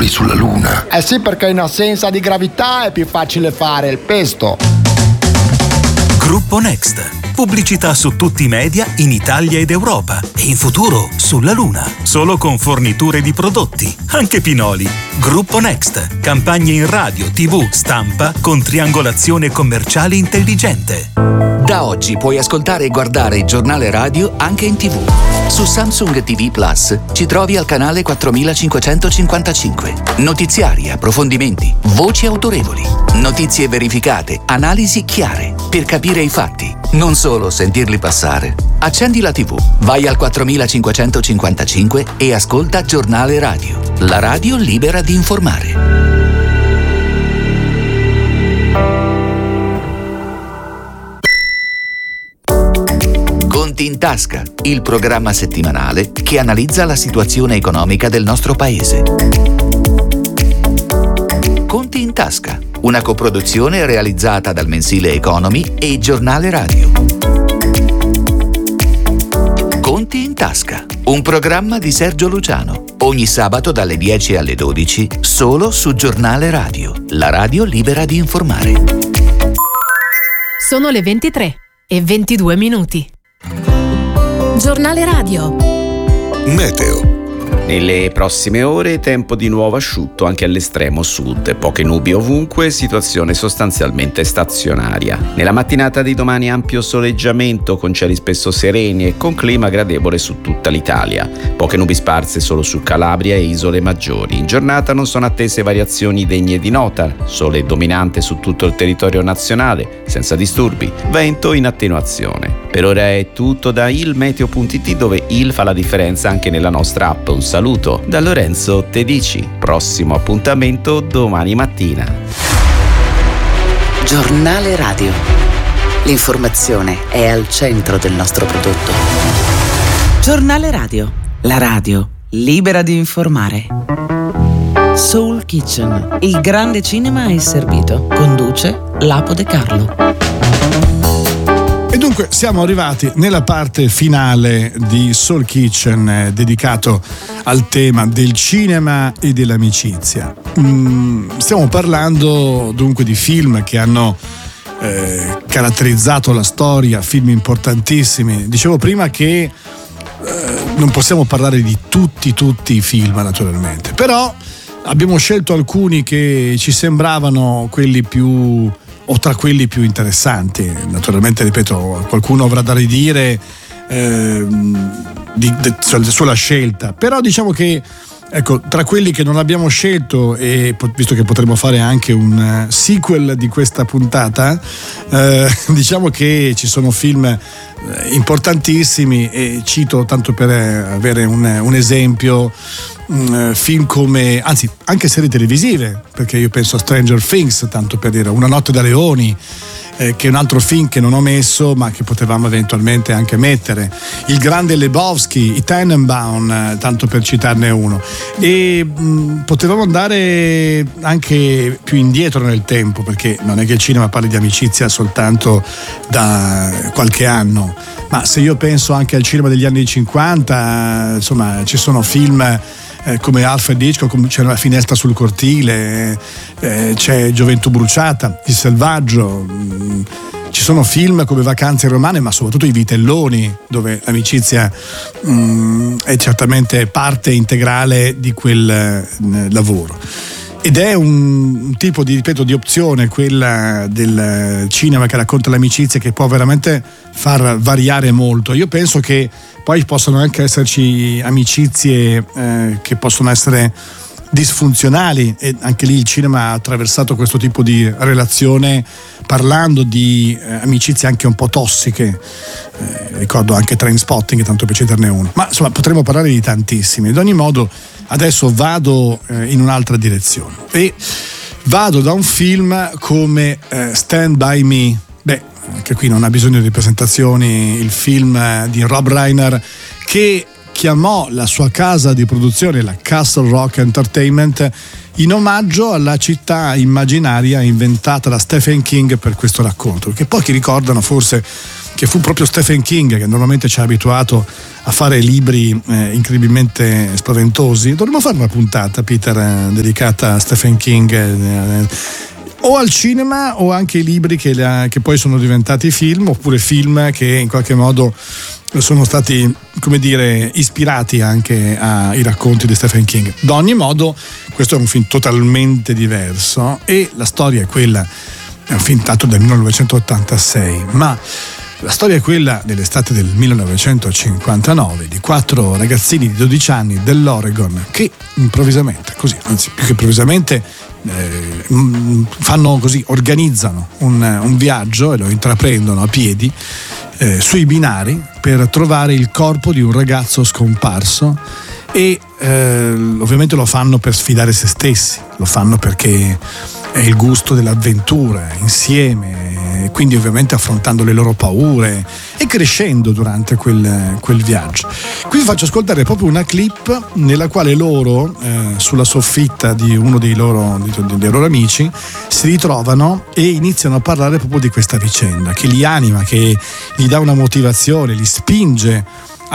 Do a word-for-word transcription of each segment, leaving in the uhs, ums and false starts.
lavori sulla Luna? Eh sì, perché in assenza di gravità è più facile fare il pesto. Gruppo Next. Pubblicità su tutti i media in Italia ed Europa e in futuro sulla Luna. Solo con forniture di prodotti, anche pinoli. Gruppo Next. Campagne in radio, tivù, stampa con triangolazione commerciale intelligente. Da oggi puoi ascoltare e guardare il giornale radio anche in tivù. Su Samsung T V Plus ci trovi al canale quattromilacinquecentocinquantacinque. Notiziari, approfondimenti, voci autorevoli, notizie verificate, analisi chiare, per capire i fatti, non solo sentirli passare. Accendi la tivù, vai al quattromilacinquecentocinquantacinque e ascolta Giornale Radio, la radio libera di informare. Conti in tasca, il programma settimanale che analizza la situazione economica del nostro paese. Conti in tasca, una coproduzione realizzata dal mensile Economy e il Giornale Radio. Conti in tasca, un programma di Sergio Luciano, ogni sabato dalle dieci alle dodici, solo su Giornale Radio, la radio libera di informare. Sono le ventitré e ventidue minuti. Giornale Radio. Meteo. Nelle prossime ore tempo di nuovo asciutto anche all'estremo sud, poche nubi ovunque, situazione sostanzialmente stazionaria. Nella mattinata di domani ampio soleggiamento con cieli spesso sereni e con clima gradevole su tutta l'Italia. Poche nubi sparse solo su Calabria e isole maggiori. In giornata non sono attese variazioni degne di nota, sole dominante su tutto il territorio nazionale, senza disturbi, vento in attenuazione. Per ora è tutto da il meteo punto it, dove il fa la differenza anche nella nostra app. Un saluto da Lorenzo Tedici. Prossimo appuntamento domani mattina. Giornale Radio. L'informazione è al centro del nostro prodotto. Giornale Radio. La radio libera di informare. Soul Kitchen. Il grande cinema è servito. Conduce Lapo De Carlo. E dunque siamo arrivati nella parte finale di Soul Kitchen, eh, dedicato al tema del cinema e dell'amicizia. Mm, stiamo parlando dunque di film che hanno eh, caratterizzato la storia, film importantissimi. Dicevo prima che eh, non possiamo parlare di tutti, tutti i film naturalmente, però abbiamo scelto alcuni che ci sembravano quelli più... o tra quelli più interessanti. Naturalmente, ripeto, qualcuno avrà da ridire eh, di, de, sulla scelta, però diciamo che, ecco, tra quelli che non abbiamo scelto, e visto che potremmo fare anche un sequel di questa puntata, eh, diciamo che ci sono film importantissimi, e cito tanto per avere un, un esempio um, film come, anzi anche serie televisive, perché io penso a Stranger Things, tanto per dire, Una notte da leoni, eh, che è un altro film che non ho messo ma che potevamo eventualmente anche mettere, Il grande Lebowski, I Tenenbaum, eh, tanto per citarne uno, e mh, potevamo andare anche più indietro nel tempo, perché non è che il cinema parli di amicizia soltanto da qualche anno, ma se io penso anche al cinema degli anni cinquanta, insomma ci sono film eh, come Alfred Hitchcock, c'è Una finestra sul cortile, eh, c'è Gioventù bruciata, Il selvaggio, mh, ci sono film come Vacanze romane, ma soprattutto I vitelloni, dove l'amicizia mh, è certamente parte integrale di quel eh, lavoro. Ed è un, un tipo di, ripeto, di opzione, quella del cinema che racconta l'amicizia, che può veramente far variare molto. Io penso che poi possono anche esserci amicizie eh, che possono essere disfunzionali, e anche lì il cinema ha attraversato questo tipo di relazione, parlando di eh, amicizie anche un po' tossiche. Eh, ricordo anche Trainspotting, tanto per citarne uno. Ma insomma potremmo parlare di tantissimi. Ad ogni modo, adesso vado eh, in un'altra direzione e vado da un film come eh, Stand By Me. Beh, anche qui non ha bisogno di presentazioni, il film eh, di Rob Reiner, che chiamò la sua casa di produzione, la Castle Rock Entertainment, in omaggio alla città immaginaria inventata da Stephen King per questo racconto, perché pochi ricordano forse che fu proprio Stephen King, che normalmente ci ha abituato a fare libri eh, incredibilmente spaventosi. Dovremmo fare una puntata, Peter, eh, dedicata a Stephen King, eh, o al cinema o anche i libri che, la, che poi sono diventati film, oppure film che in qualche modo sono stati, come dire, ispirati anche ai racconti di Stephen King. Ad ogni modo, questo è un film totalmente diverso e la storia è quella, è un film tratto del millenovecentottantasei, ma la storia è quella dell'estate del millenovecentocinquantanove, di quattro ragazzini di dodici anni dell'Oregon che improvvisamente, così, anzi più che improvvisamente, eh, fanno così, organizzano un, un viaggio e lo intraprendono a piedi eh, sui binari per trovare il corpo di un ragazzo scomparso e eh, ovviamente lo fanno per sfidare se stessi, lo fanno perché è il gusto dell'avventura insieme, quindi ovviamente affrontando le loro paure e crescendo durante quel, quel viaggio. Qui vi faccio ascoltare proprio una clip nella quale loro, eh, sulla soffitta di uno dei loro, di, dei loro amici, si ritrovano e iniziano a parlare proprio di questa vicenda che li anima, che gli dà una motivazione, li spinge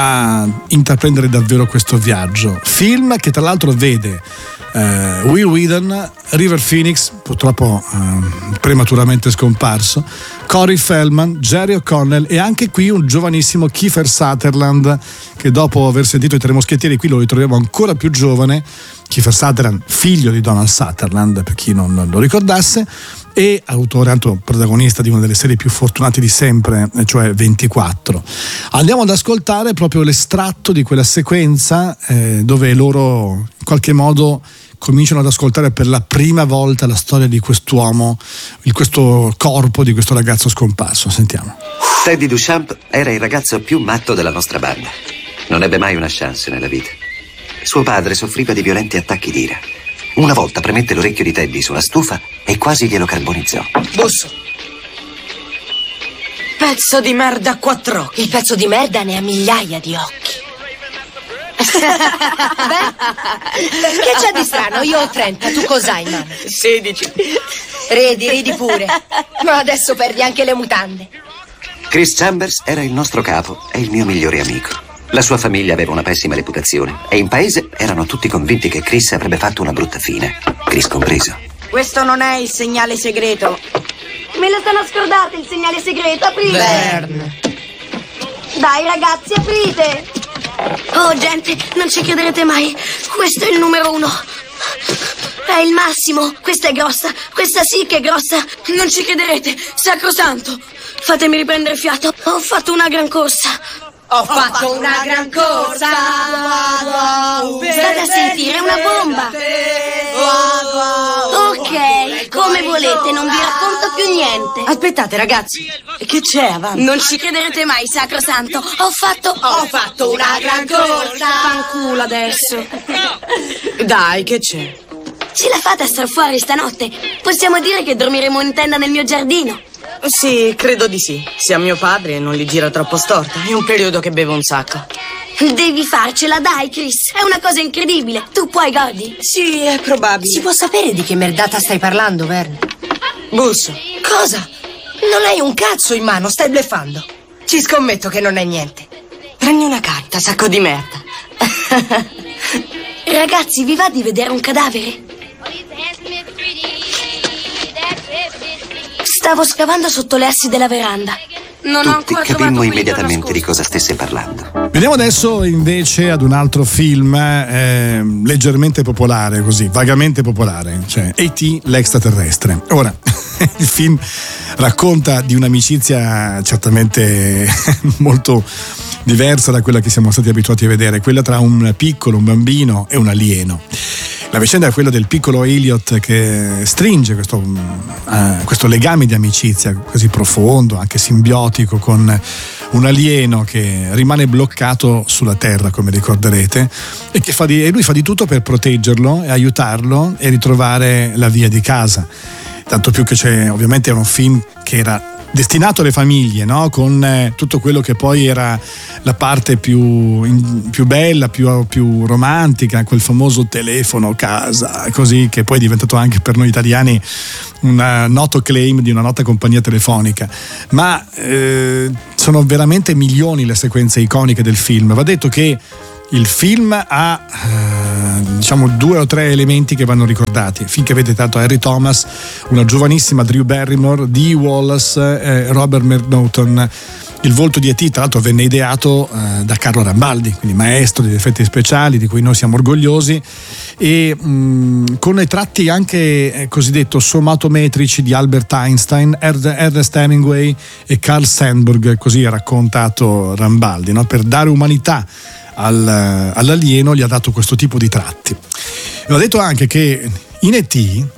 a intraprendere davvero questo viaggio. Film che tra l'altro vede Uh, Will Whedon, River Phoenix, purtroppo uh, prematuramente scomparso, Corey Feldman, Jerry O'Connell e anche qui un giovanissimo Kiefer Sutherland, che dopo aver sentito i Tre Moschettieri qui lo ritroviamo ancora più giovane. Kiefer Sutherland, figlio di Donald Sutherland, per chi non lo ricordasse, e autore, anche protagonista di una delle serie più fortunate di sempre, cioè ventiquattro. Andiamo ad ascoltare proprio l'estratto di quella sequenza eh, dove loro in qualche modo cominciano ad ascoltare per la prima volta la storia di quest'uomo, di questo corpo, di questo ragazzo scomparso. Sentiamo. Teddy Duchamp era il ragazzo più matto della nostra banda. Non ebbe mai una chance nella vita. Suo padre soffriva di violenti attacchi d'ira. Una volta premette l'orecchio di Teddy sulla stufa e quasi glielo carbonizzò. Busso. Pezzo di merda a quattro occhi. Il pezzo di merda ne ha migliaia di occhi. Beh, che c'è di strano? Io ho trenta, tu cos'hai in mano? sedici. Ridi, ridi pure. Ma adesso perdi anche le mutande. Chris Chambers era il nostro capo e il mio migliore amico. La sua famiglia aveva una pessima reputazione e in paese erano tutti convinti che Chris avrebbe fatto una brutta fine, Chris compreso. Questo non è il segnale segreto. Me lo sono scordato il segnale segreto, aprite! Verne. Dai ragazzi, aprite! Oh gente, non ci crederete mai. Questo è il numero uno. È il massimo. Questa è grossa. Questa sì che è grossa. Non ci crederete. Sacrosanto. Fatemi riprendere fiato. Ho fatto una gran corsa. Ho fatto una gran corsa. State a sentire, è una bomba. Ok, come volete, non vi racconto più niente. Aspettate ragazzi, che c'è avanti? Non ci crederete mai, sacrosanto. Ho fatto... Ho fatto una gran corsa. Fanculo adesso. Dai, che c'è? Ce la fate a star fuori stanotte? Possiamo dire che dormiremo in tenda nel mio giardino? Sì, credo di sì. Se a mio padre non gli gira troppo storta. È un periodo che bevo un sacco. Devi farcela, dai, Chris. È una cosa incredibile. Tu puoi, Gordy? Sì, è probabile. Si può sapere di che merdata stai parlando, Verne? Busso. Cosa? Non hai un cazzo in mano, stai bluffando. Ci scommetto che non è niente. Prendi una carta, sacco di merda. Ragazzi, vi va di vedere un cadavere? Stavo scavando sotto le assi della veranda. Non ho Tutti ancora capimmo trovato immediatamente di cosa stesse parlando. Veniamo adesso invece ad un altro film eh, leggermente popolare, così, vagamente popolare, cioè E T l'extraterrestre. Ora, il film racconta di un'amicizia certamente molto diversa da quella che siamo stati abituati a vedere, quella tra un piccolo, un bambino e un alieno. La vicenda è quella del piccolo Elliot che stringe questo, uh, questo legame di amicizia così profondo, anche simbiotico, con un alieno che rimane bloccato sulla Terra, come ricorderete, e, che fa di, e lui fa di tutto per proteggerlo e aiutarlo e ritrovare la via di casa. Tanto più che c'è, ovviamente era un film che era destinato alle famiglie, no? Con eh, tutto quello che poi era la parte più, in, più bella, più, più romantica, quel famoso telefono casa, così, che poi è diventato anche per noi italiani un noto claim di una nota compagnia telefonica. Ma eh, sono veramente milioni le sequenze iconiche del film. Va detto che il film ha eh, diciamo due o tre elementi che vanno ricordati. Finché avete dato Harry Thomas, una giovanissima Drew Barrymore, Dee Wallace, eh, Robert McNaughton. Il volto di E T tra l'altro venne ideato eh, da Carlo Rambaldi, quindi maestro degli effetti speciali di cui noi siamo orgogliosi, e mh, con i tratti anche eh, cosiddetto somatometrici di Albert Einstein, Ernest Hemingway e Carl Sandburg, così ha raccontato Rambaldi, no? Per dare umanità al, all'alieno gli ha dato questo tipo di tratti. E ho detto anche che in E T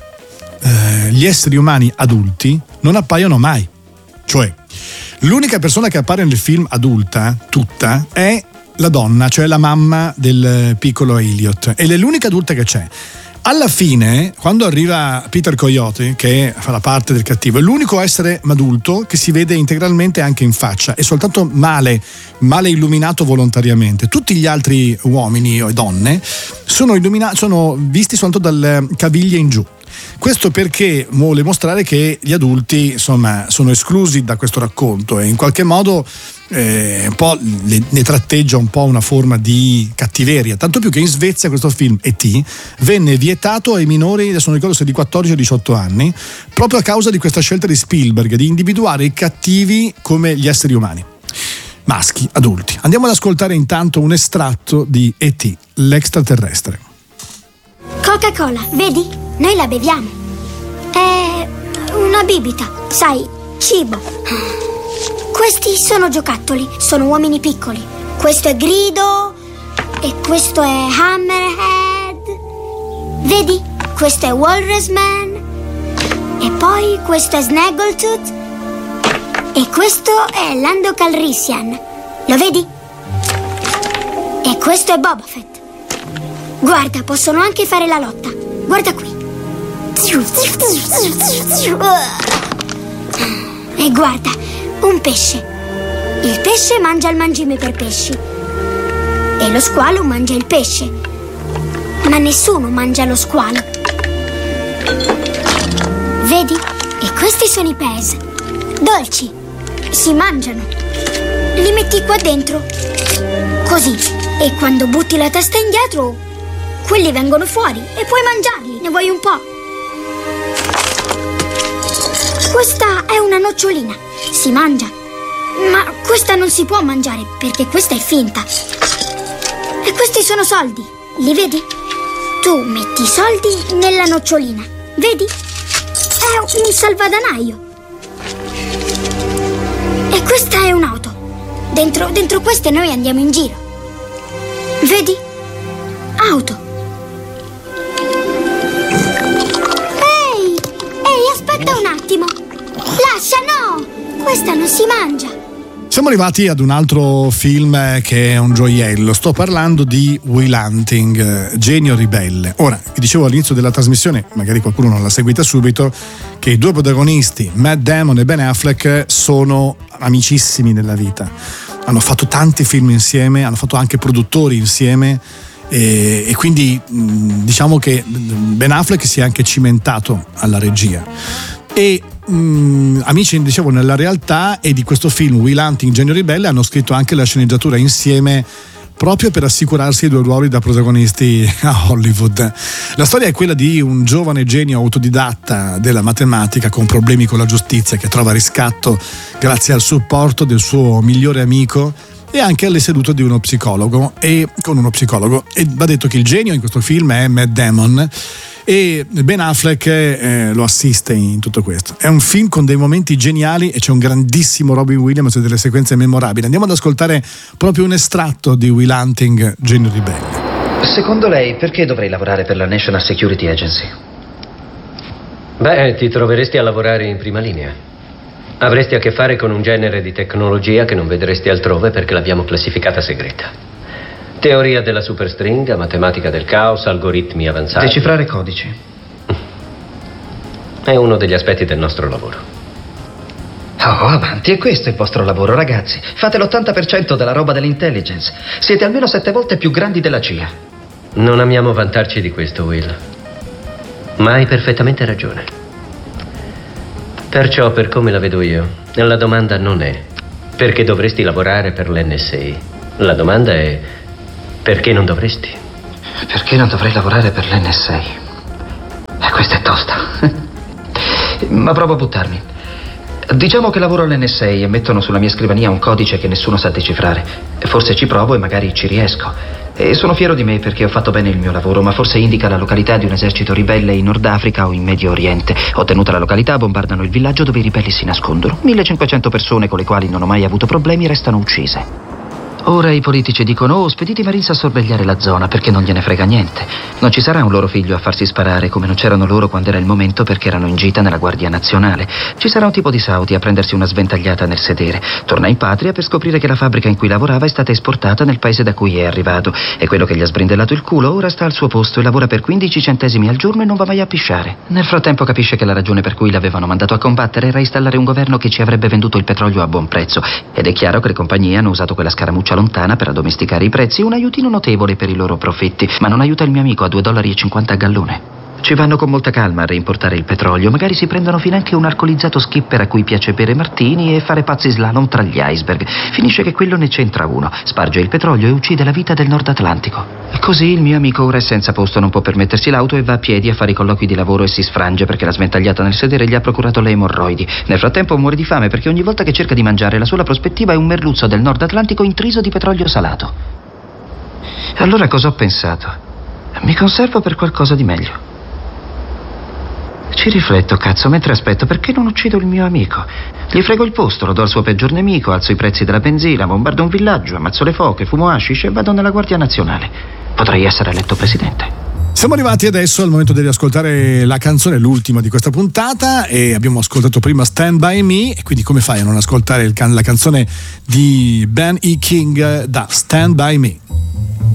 eh, gli esseri umani adulti non appaiono mai, cioè l'unica persona che appare nel film adulta, tutta, è la donna, cioè la mamma del piccolo Elliot, ed è l'unica adulta che c'è. Alla fine, quando arriva Peter Coyote, che fa la parte del cattivo, è l'unico essere adulto che si vede integralmente anche in faccia, è soltanto male, male illuminato volontariamente. Tutti gli altri uomini o donne sono, illumina- sono visti soltanto dalle caviglie in giù. Questo perché vuole mostrare che gli adulti, insomma, sono esclusi da questo racconto e in qualche modo eh, un po' le, ne tratteggia un po' una forma di cattiveria, tanto più che in Svezia questo film E T venne vietato ai minori, adesso non ricordo se di quattordici o diciotto anni, proprio a causa di questa scelta di Spielberg di individuare i cattivi come gli esseri umani, maschi, adulti. Andiamo ad ascoltare intanto un estratto di E T, l'extraterrestre. Coca-Cola, vedi? Noi la beviamo. È una bibita, sai, cibo. Questi sono giocattoli, sono uomini piccoli. Questo è Grido e questo è Hammerhead. Vedi? Questo è Walrus Man. E poi questo è Snaggletooth. E questo è Lando Calrissian. Lo vedi? E questo è Boba Fett. Guarda, possono anche fare la lotta. Guarda qui. E guarda, un pesce. Il pesce mangia il mangime per pesci. E lo squalo mangia il pesce. Ma nessuno mangia lo squalo. Vedi? E questi sono i pez. Dolci. Si mangiano. Li metti qua dentro. Così. E quando butti la testa indietro, quelli vengono fuori e puoi mangiarli. Ne vuoi un po'? Questa è una nocciolina. Si mangia. Ma questa non si può mangiare perché questa è finta. E questi sono soldi. Li vedi? Tu metti i soldi nella nocciolina. Vedi? È un salvadanaio. E questa è un'auto. Dentro, dentro queste noi andiamo in giro. Vedi? Auto. Ehi! Ehi, aspetta un attimo. Lascia, no! Questa non si mangia. Siamo arrivati ad un altro film che è un gioiello. Sto parlando di Will Hunting, Genio ribelle. Ora, vi dicevo all'inizio della trasmissione, magari qualcuno non l'ha seguita subito, che i due protagonisti, Matt Damon e Ben Affleck, sono amicissimi nella vita. Hanno fatto tanti film insieme, hanno fatto anche produttori insieme e, e quindi diciamo che Ben Affleck si è anche cimentato alla regia. E mh, amici, dicevo, nella realtà e di questo film Will Hunting, Genio ribelle, hanno scritto anche la sceneggiatura insieme proprio per assicurarsi i due ruoli da protagonisti a Hollywood. La storia è quella di un giovane genio autodidatta della matematica con problemi con la giustizia che trova riscatto grazie al supporto del suo migliore amico e anche alle sedute di uno psicologo e con uno psicologo. E va detto che il genio in questo film è Matt Damon e Ben Affleck eh, lo assiste in tutto questo. È un film con dei momenti geniali e c'è un grandissimo Robin Williams e delle sequenze memorabili. Andiamo ad ascoltare proprio un estratto di Will Hunting, Genio ribelle. Secondo lei perché dovrei lavorare per la National Security Agency? Beh, ti troveresti a lavorare in prima linea. Avresti a che fare con un genere di tecnologia che non vedresti altrove perché l'abbiamo classificata segreta. Teoria della superstringa, matematica del caos, algoritmi avanzati. Decifrare codici. È uno degli aspetti del nostro lavoro. Oh, avanti, è questo il vostro lavoro, ragazzi. Fate l'ottanta per cento della roba dell'intelligence. Siete almeno sette volte più grandi della C I A. Non amiamo vantarci di questo, Will. Ma hai perfettamente ragione. Perciò, per come la vedo io, la domanda non è perché dovresti lavorare per l'N S A. La domanda è perché non dovresti. Perché non dovrei lavorare per l'N S A? E questa è tosta. Ma provo a buttarmi. Diciamo che lavoro all'N S A e mettono sulla mia scrivania un codice che nessuno sa decifrare. Forse ci provo e magari ci riesco. E sono fiero di me perché ho fatto bene il mio lavoro, ma forse indica la località di un esercito ribelle in Nord Africa o in Medio Oriente. Ottenuta la località, bombardano il villaggio dove i ribelli si nascondono. millecinquecento persone con le quali non ho mai avuto problemi restano uccise. Ora i politici dicono: oh, spedite i Marines a sorvegliare la zona perché non gliene frega niente. Non ci sarà un loro figlio a farsi sparare come non c'erano loro quando era il momento perché erano in gita nella Guardia Nazionale. Ci sarà un tipo di Saudi a prendersi una sventagliata nel sedere. Torna in patria per scoprire che la fabbrica in cui lavorava è stata esportata nel paese da cui è arrivato e quello che gli ha sbrindellato il culo ora sta al suo posto e lavora per quindici centesimi al giorno e non va mai a pisciare. Nel frattempo capisce che la ragione per cui l'avevano mandato a combattere era installare un governo che ci avrebbe venduto il petrolio a buon prezzo ed è chiaro che le compagnie hanno usato quella scaramuccia lontana per addomesticare i prezzi, un aiutino notevole per i loro profitti, ma non aiuta il mio amico a due dollari e cinquanta a gallone. Ci vanno con molta calma a reimportare il petrolio, magari si prendono finanche un alcolizzato skipper a cui piace bere martini e fare pazzi slalom tra gli iceberg. Finisce che quello ne c'entra uno, sparge il petrolio e uccide la vita del Nord Atlantico. E così il mio amico ora è senza posto, non può permettersi l'auto e va a piedi a fare i colloqui di lavoro e si sfrange perché la sventagliata nel sedere gli ha procurato le emorroidi. Nel frattempo muore di fame perché ogni volta che cerca di mangiare la sola prospettiva è un merluzzo del Nord Atlantico intriso di petrolio salato. Allora cosa ho pensato? Mi conservo per qualcosa di meglio. Ci rifletto, cazzo, mentre aspetto, perché non uccido il mio amico? Gli frego il posto, lo do al suo peggior nemico, alzo i prezzi della benzina, bombardo un villaggio, ammazzo le foche, fumo hashish e vado nella Guardia Nazionale. Potrei essere eletto presidente. Siamo arrivati adesso al momento di ascoltare la canzone, l'ultima di questa puntata, e abbiamo ascoltato prima Stand By Me, e quindi come fai a non ascoltare il can- la canzone di Ben E. King da Stand By Me?